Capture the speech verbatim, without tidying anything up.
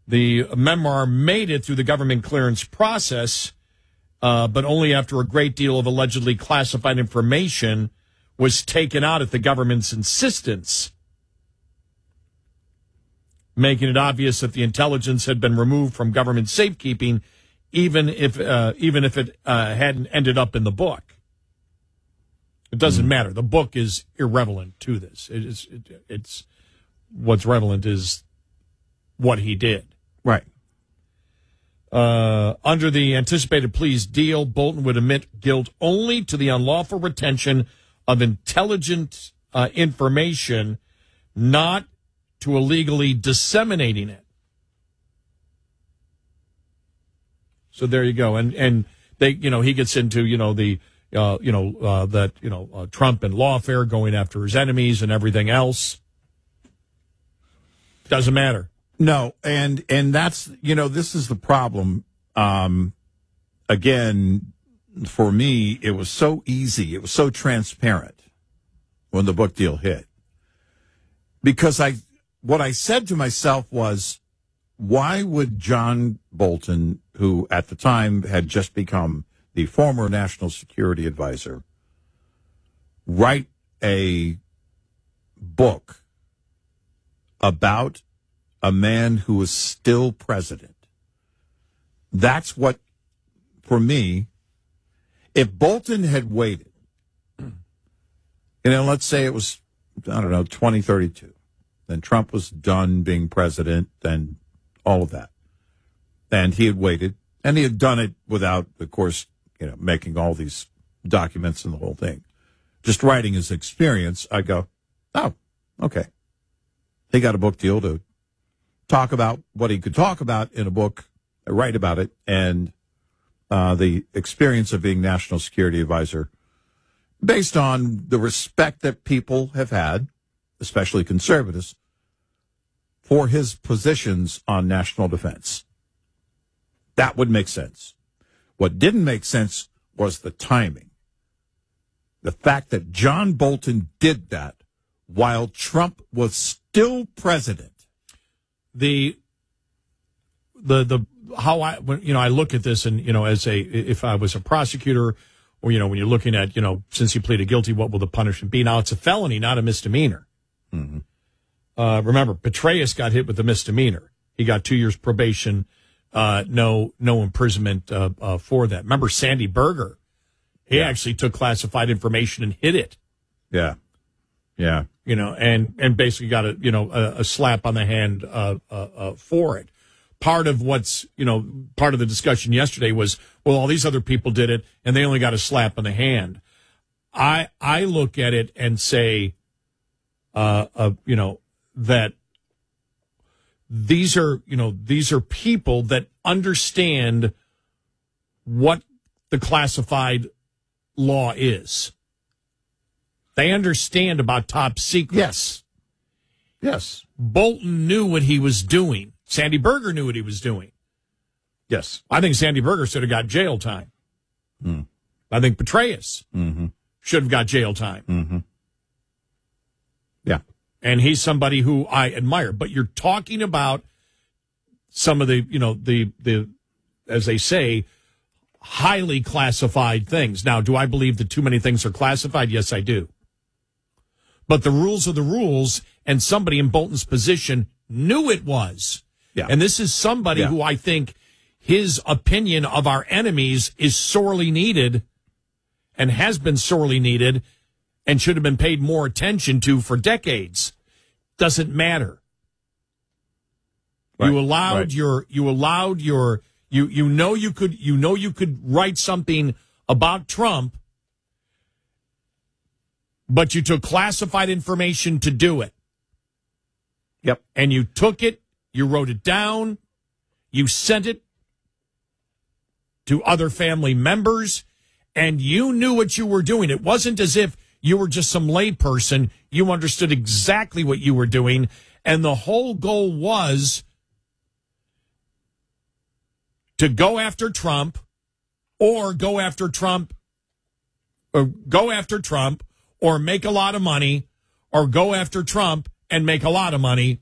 The memoir made it through the government clearance process, uh, but only after a great deal of allegedly classified information was taken out at the government's insistence, making it obvious that the intelligence had been removed from government safekeeping, even if uh, even if it uh, hadn't ended up in the book. It doesn't mm. matter. The book is irrelevant to this. It is. It, it's what's relevant is what he did. Right. Uh, under the anticipated pleas deal, Bolton would admit guilt only to the unlawful retention of intelligent uh, information, not to illegally disseminating it. So there you go. And and they, you know, he gets into, you know, the, uh, you know, uh, that, you know, uh, Trump and lawfare going after his enemies and everything else. Doesn't matter. No, and and that's, you know, this is the problem. Um, again, for me, it was so easy. It was so transparent when the book deal hit. Because I, what I said to myself was, why would John Bolton, who at the time had just become the former national security advisor, write a book about a man who is still president? That's what, for me, if Bolton had waited, you know, let's say it was, I don't know, twenty thirty-two, then Trump was done being president, then all of that. And he had waited, and he had done it without, of course, you know, making all these documents and the whole thing. Just writing his experience, I go, oh, okay. He got a book deal to talk about what he could talk about in a book, write about it, and uh, the experience of being national security advisor, based on the respect that people have had, especially conservatives, for his positions on national defense. That would make sense. What didn't make sense was the timing. The fact that John Bolton did that while Trump was still president. The, the, the, how I, when, you know, I look at this and, you know, as a, if I was a prosecutor, or, you know, when you're looking at, you know, since he pleaded guilty, what will the punishment be? Now, it's a felony, not a misdemeanor. Mm-hmm. Uh, remember, Petraeus got hit with a misdemeanor. He got two years probation, uh, no, no imprisonment, uh, uh, for that. Remember Sandy Berger? He yeah. actually took classified information and hid it. Yeah. Yeah. You know, and, and basically got a, you know, a, a slap on the hand, uh, uh, uh, for it. Part of what's, you know, part of the discussion yesterday was, well, all these other people did it and they only got a slap on the hand. I, I look at it and say, uh, uh, you know, that these are, you know, these are people that understand what the classified law is. They understand about top secrets. Yes. Yes. Bolton knew what he was doing. Sandy Berger knew what he was doing. Yes. I think Sandy Berger should have got jail time. Mm. I think Petraeus mm-hmm. should have got jail time. Mm-hmm. Yeah. And he's somebody who I admire. But you're talking about some of the, you know, the, the, as they say, highly classified things. Now, do I believe that too many things are classified? Yes, I do. But the rules are the rules, and somebody in Bolton's position knew it was. Yeah. And this is somebody yeah. who I think his opinion of our enemies is sorely needed and has been sorely needed and should have been paid more attention to for decades. Doesn't matter. Right. You allowed right. your, you allowed your, you, you know, you could, you know, you could write something about Trump, but you took classified information to do it. Yep. And you took it, you wrote it down, you sent it to other family members, and you knew what you were doing. It wasn't as if you were just some layperson. You understood exactly what you were doing, and the whole goal was to go after Trump or go after Trump or go after Trump or make a lot of money or go after Trump and make a lot of money